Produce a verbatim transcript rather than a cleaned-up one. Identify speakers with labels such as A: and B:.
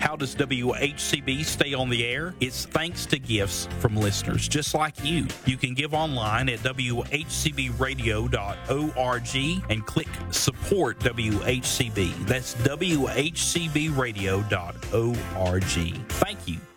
A: How does W H C B stay on the air? It's thanks to gifts from listeners just like you. You can give online at w h c b radio dot org and click support W H C B. That's w h c b radio dot org. Thank you.